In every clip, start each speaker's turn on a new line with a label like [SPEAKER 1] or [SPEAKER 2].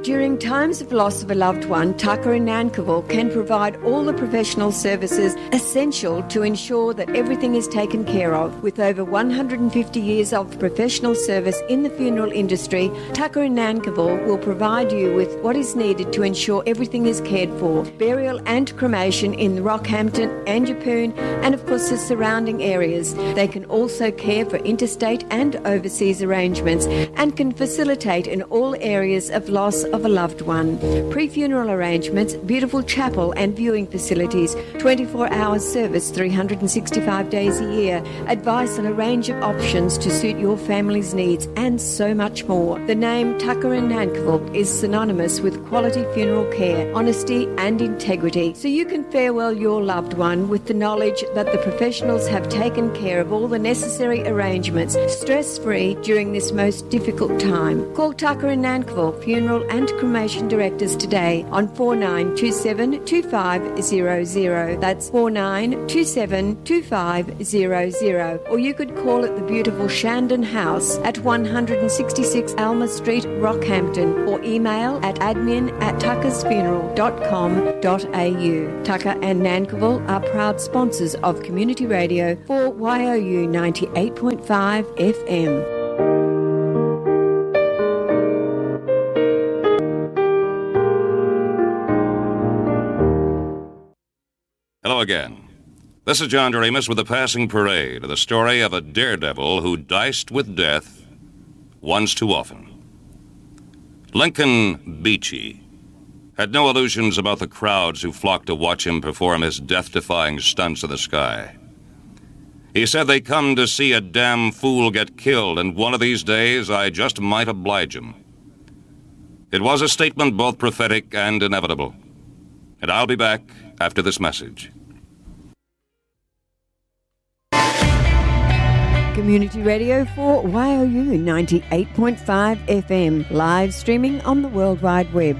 [SPEAKER 1] During times of loss of a loved one, Tucker in Nankivell can provide all the professional services essential to ensure that everything is taken care of. With over 150 years of professional service in the funeral industry, Tucker in Nankivell will provide you with what is needed to ensure everything is cared for. Burial and cremation in Rockhampton, Anjapoon, and of course the surrounding areas. They can also care for interstate and overseas arrangements and can facilitate in all areas of loss of a loved one. Pre-funeral arrangements, beautiful chapel and viewing facilities, 24-hour service 365 days a year, advice on a range of options to suit your family's needs, and so much more. The name Tucker in Nankivell is synonymous with quality funeral care, honesty and integrity, so you can farewell your loved one with the knowledge that the professionals have taken care of all the necessary arrangements, stress-free during this most difficult time. Call Tucker in Nankivell Funeral and Cremation Directors today on 4927 2500. That's 4927 2500. Or you could call at the beautiful Shandon House at 166 Alma Street, Rockhampton, or email at admin@tuckersfuneral.com.au. Tucker and Nankivell are proud sponsors of Community Radio for YOU 98.5 FM.
[SPEAKER 2] Hello again. This is John Doremus with The Passing Parade, the story of a daredevil who diced with death once too often. Lincoln Beachey had no illusions about the crowds who flocked to watch him perform his death-defying stunts in the sky. He said they come to see a damn fool get killed, and one of these days I just might oblige him. It was a statement both prophetic and inevitable. And I'll be back after this message.
[SPEAKER 1] Community Radio for YOU 98.5 FM, live streaming on the World Wide Web,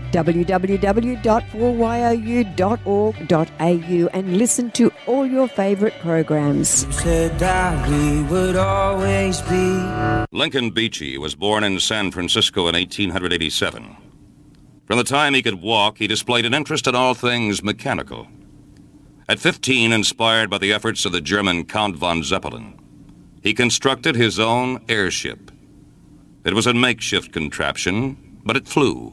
[SPEAKER 1] www.4you.org.au, and listen to all your favourite programs.
[SPEAKER 3] You said that we would always be.
[SPEAKER 2] Lincoln Beachey was born in San Francisco in 1887. From the time he could walk, he displayed an interest in all things mechanical. At 15, inspired by the efforts of the German Count von Zeppelin, he constructed his own airship. It was a makeshift contraption, but it flew.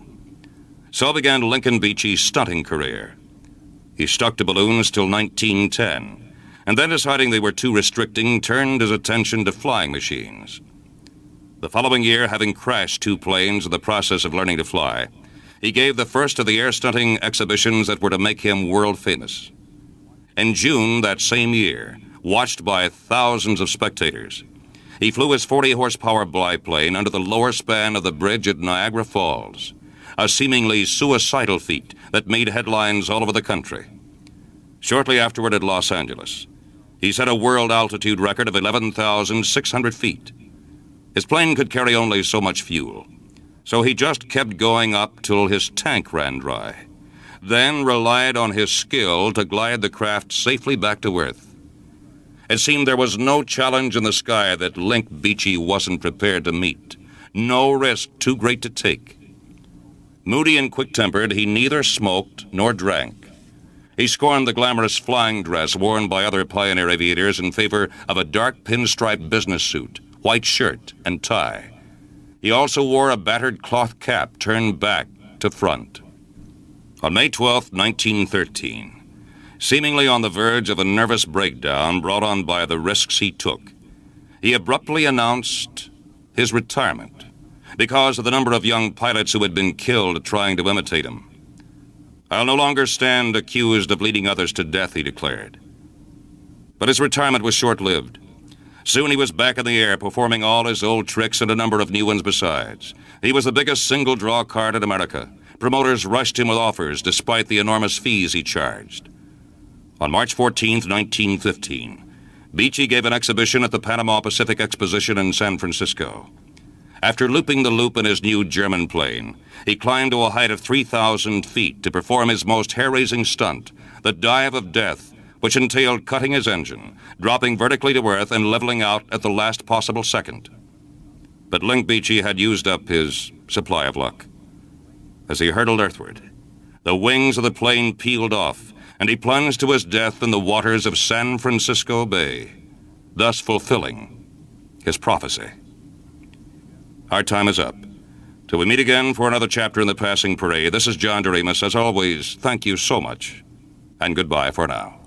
[SPEAKER 2] So began Lincoln Beachey's stunting career. He stuck to balloons till 1910, and then deciding they were too restricting, turned his attention to flying machines. The following year, having crashed 2 planes in the process of learning to fly, he gave the first of the air stunting exhibitions that were to make him world famous. In June that same year, watched by thousands of spectators, he flew his 40-horsepower biplane under the lower span of the bridge at Niagara Falls, a seemingly suicidal feat that made headlines all over the country. Shortly afterward at Los Angeles, he set a world altitude record of 11,600 feet. His plane could carry only so much fuel, so he just kept going up till his tank ran dry, then relied on his skill to glide the craft safely back to Earth. It seemed there was no challenge in the sky that Link Beachey wasn't prepared to meet, no risk too great to take. Moody and quick-tempered, he neither smoked nor drank. He scorned the glamorous flying dress worn by other pioneer aviators in favor of a dark pinstripe business suit, white shirt, and tie. He also wore a battered cloth cap turned back to front. On May 12, 1913, seemingly on the verge of a nervous breakdown brought on by the risks he took, he abruptly announced his retirement because of the number of young pilots who had been killed trying to imitate him. "I'll no longer stand accused of leading others to death," he declared. But his retirement was short-lived. Soon he was back in the air, performing all his old tricks and a number of new ones besides. He was the biggest single-draw card in America. Promoters rushed him with offers despite the enormous fees he charged. On March 14, 1915, Beachey gave an exhibition at the Panama Pacific Exposition in San Francisco. After looping the loop in his new German plane, he climbed to a height of 3,000 feet to perform his most hair-raising stunt, the dive of death, which entailed cutting his engine, dropping vertically to Earth, and leveling out at the last possible second. But Link Beachey had used up his supply of luck. as he hurtled earthward. The wings of the plane peeled off, and he plunged to his death in the waters of San Francisco Bay, thus fulfilling his prophecy. Our time is up. Till we meet again for another chapter in the Passing Parade, this is John Doremus. As always, thank you so much, and goodbye for now.